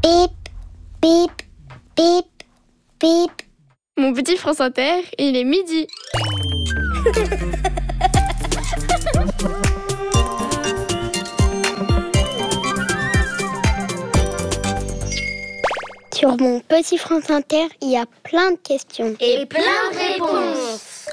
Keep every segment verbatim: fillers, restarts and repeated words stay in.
Bip, bip, bip, bip. Mon petit France Inter, il est midi. Sur mon petit France Inter, il y a plein de questions. Et plein de réponses.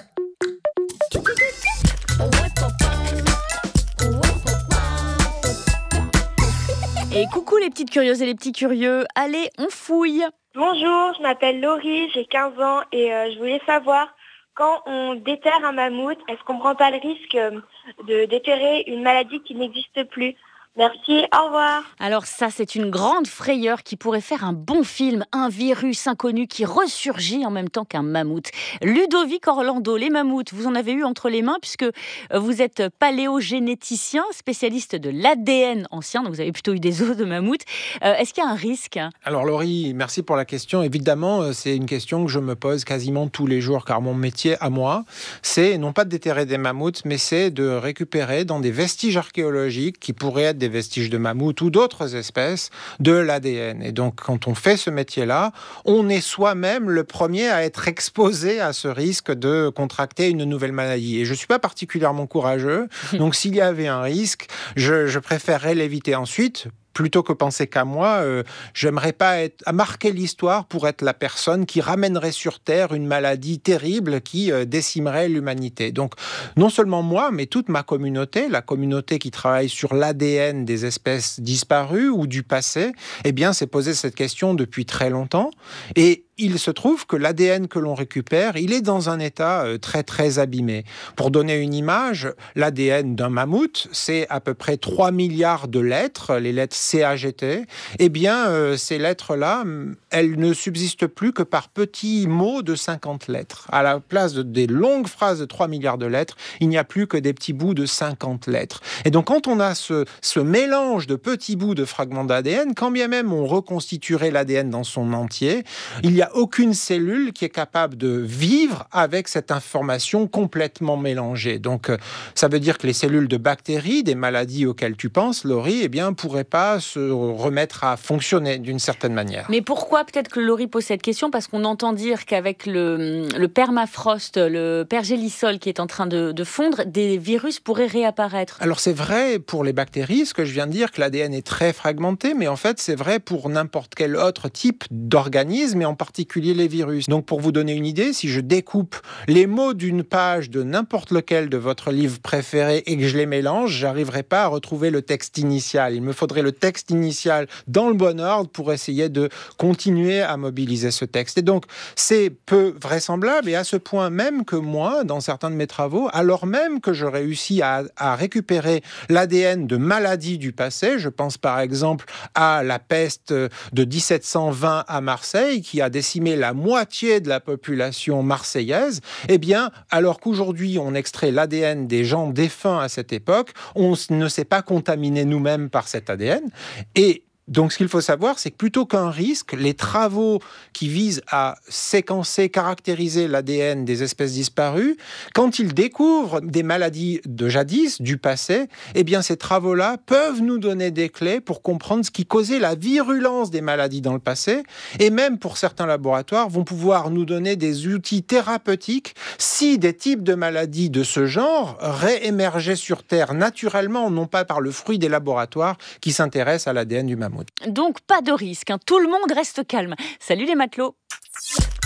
Et coucou les petites curieuses et les petits curieux, allez, on fouille. Bonjour, je m'appelle Laurie, j'ai quinze ans et euh, je voulais savoir, quand on déterre un mammouth, est-ce qu'on ne prend pas le risque euh, de déterrer une maladie qui n'existe plus ? Merci, au revoir. Alors ça, c'est une grande frayeur qui pourrait faire un bon film, un virus inconnu qui ressurgit en même temps qu'un mammouth. Ludovic Orlando, les mammouths, vous en avez eu entre les mains puisque vous êtes paléogénéticien, spécialiste de l'A D N ancien, donc vous avez plutôt eu des os de mammouth. Euh, est-ce qu'il y a un risque ? Alors Laurie, merci pour la question. Évidemment, c'est une question que je me pose quasiment tous les jours, car mon métier à moi, c'est non pas de déterrer des mammouths, mais c'est de récupérer dans des vestiges archéologiques qui pourraient être des vestiges de mammouth ou d'autres espèces, de l'A D N. Et donc, quand on fait ce métier-là, on est soi-même le premier à être exposé à ce risque de contracter une nouvelle maladie. Et je ne suis pas particulièrement courageux, donc s'il y avait un risque, je, je préférerais l'éviter. Ensuite, plutôt que penser qu'à moi, euh, j'aimerais pas être, à marquer l'histoire pour être la personne qui ramènerait sur Terre une maladie terrible qui euh, décimerait l'humanité. Donc, non seulement moi, mais toute ma communauté, la communauté qui travaille sur l'A D N des espèces disparues ou du passé, eh bien, s'est posé cette question depuis très longtemps. Et il se trouve que l'A D N que l'on récupère, il est dans un état euh, très très abîmé. Pour donner une image, l'A D N d'un mammouth, c'est à peu près trois milliards de lettres, les lettres C A G T. Eh bien, euh, ces lettres-là, elles ne subsistent plus que par petits mots de cinquante lettres. À la place de, des longues phrases de trois milliards de lettres, il n'y a plus que des petits bouts de cinquante lettres. Et donc, quand on a ce, ce mélange de petits bouts de fragments d'A D N, quand bien même on reconstituerait l'A D N dans son entier, il n'y a aucune cellule qui est capable de vivre avec cette information complètement mélangée. Donc, euh, ça veut dire que les cellules de bactéries, des maladies auxquelles tu penses, Laurie, eh bien, pourraient pas se remettre à fonctionner d'une certaine manière. Mais pourquoi, peut-être que Laurie pose cette question, parce qu'on entend dire qu'avec le, le permafrost, le pergélisol qui est en train de, de fondre, des virus pourraient réapparaître. Alors, c'est vrai pour les bactéries, ce que je viens de dire, que l'A D N est très fragmenté, mais en fait, c'est vrai pour n'importe quel autre type d'organisme, et en particulier les virus. Donc, pour vous donner une idée, si je découpe les mots d'une page de n'importe lequel de votre livre préféré et que je les mélange, j'arriverai pas à retrouver le texte initial. Il me faudrait le texte initial dans le bon ordre pour essayer de continuer à mobiliser ce texte. Et donc, c'est peu vraisemblable, et à ce point même que moi, dans certains de mes travaux, alors même que je réussis à, à récupérer l'A D N de maladies du passé, je pense par exemple à la peste de dix-sept cent vingt à Marseille, qui a décimé la moitié de la population marseillaise, eh bien, alors qu'aujourd'hui on extrait l'A D N des gens défunts à cette époque, on ne s'est pas contaminé nous-mêmes par cet A D N. Et donc, ce qu'il faut savoir, c'est que plutôt qu'un risque, les travaux qui visent à séquencer, caractériser l'A D N des espèces disparues, quand ils découvrent des maladies de jadis, du passé, eh bien, ces travaux-là peuvent nous donner des clés pour comprendre ce qui causait la virulence des maladies dans le passé, et même pour certains laboratoires, vont pouvoir nous donner des outils thérapeutiques si des types de maladies de ce genre réémergeaient sur Terre naturellement, non pas par le fruit des laboratoires qui s'intéressent à l'A D N du mammouth. Donc, pas de risque, hein. Tout le monde reste calme. Salut les matelots.